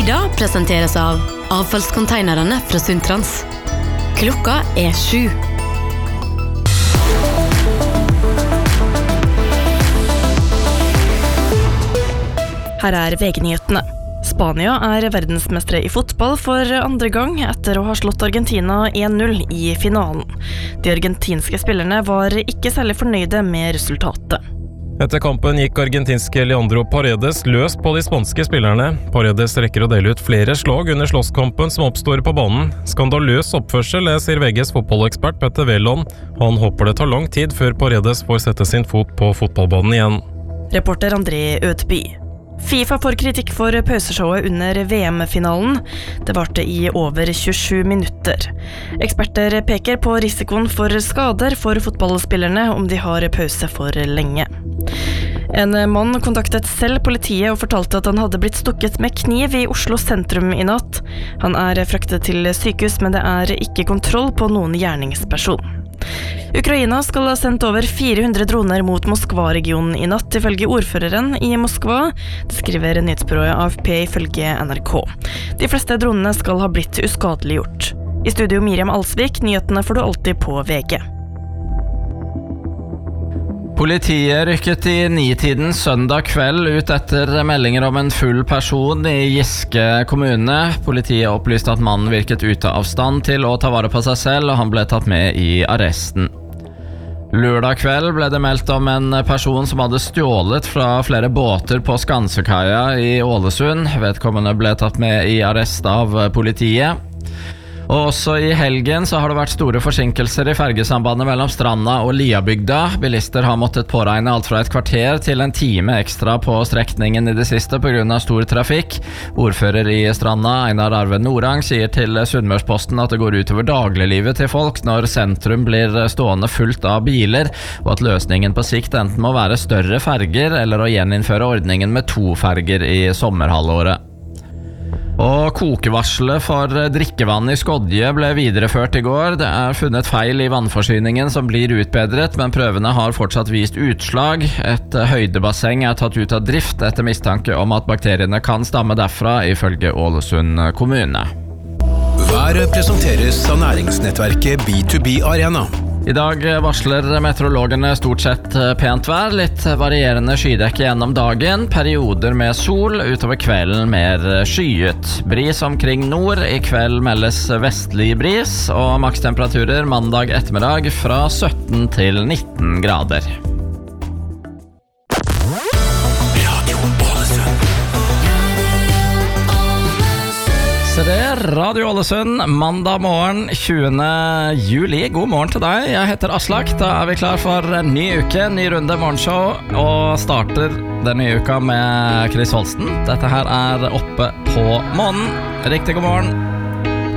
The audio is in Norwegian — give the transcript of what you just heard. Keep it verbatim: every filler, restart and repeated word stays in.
Nyheter presenteres av avfallskonteinerne fra Sundtrans. Klokka er sju. Her er V G-nyhetene. Spania er verdensmestere i fotball for andre gang etter å ha slått Argentina en null i finalen. De argentinske spillerne var ikke særlig fornøyde med resultatet. Etter kampen gikk argentinske Leandro Paredes løs på de spanske spillerne. Paredes rekker å dele ut flere slag under slåsskampen som oppstår på banen. Skandaløs oppførsel, sier V G's fotballekspert Petter Wæland. Han håper det tar lang tid før Paredes får sette sin fot på fotballbanen igjen. Reporter André Ødby. FIFA får kritikk for pauseshowet under V M-finalen. Det varte i over tjuesju minutter. Eksperter peker på risikoen for skader for fotballspillerne om de har pause for lenge. En mann kontaktet selv politiet og fortalte at han hadde blitt stukket med kniv i Oslo sentrum i natt. Han er fraktet til sykehus, men det er ikke kontroll på noen gjerningsperson. Ukraina skal ha sendt over fire hundre droner mot Moskva-regionen i natt, ifølge ordføreren i Moskva. Det skriver nyhetsbyrået A F P ifølge N R K. De fleste dronene skal ha blitt uskadeliggjort. I studio Miriam Alsvik, nyhetene får du alltid på V G. Politiet rykket i nitiden søndag kveld ut etter meldinger om en full person i Giske kommune. Politiet opplyste at mannen virket ute av stand til å ta vare på seg selv, og han ble tatt med i arresten. Lørdag kveld ble det meldt om en person som hadde stjålet fra flere båter på Skansekaia i Ålesund. Vedkommende ble tatt med i arrest av politiet. Og også i helgen så har det vært store forsinkelser i fergesambandet mellom Stranda og Liabygda. Bilister har måttet påregne alt fra et kvarter til en time ekstra på strekningen i det siste på grunn av stor trafikk. Ordfører i Stranda, Einar Arve Norang, sier til Sunnmørsposten at det går utover dagliglivet til folk når sentrum blir stående fullt av biler, og at løsningen på sikt enten må være større ferger eller å gjeninnføre ordningen med to ferger i sommerhalvåret. Og kokevarselet for drikkevann i Skodje ble videreført i går. Det er funnet feil i vannforsyningen som blir utbedret, men prøvene har fortsatt vist utslag. Et høydebasseng er tatt ut av drift etter mistanke om at bakteriene kan stamme derfra, ifølge Ålesund kommune. Været presenteres av næringsnettverket B to B Arena. I dag varsler meteorologene stort sett pent vær, litt varierende skydekke gjennom dagen, perioder med sol, utover kvelden mer skyet. Bris omkring nord, i kveld meldes vestlig bris, og makstemperaturer mandag ettermiddag fra sytten til nitten grader. Så det er Radio Ålesund, mandag morgen tjuende juli. God morgen til deg, jeg heter Aslak. Da er vi klar for en ny uke, ny runde morgenshow, og starter denne nye uka med Chris Holsten. Dette her er Oppe på månen. Riktig god morgen.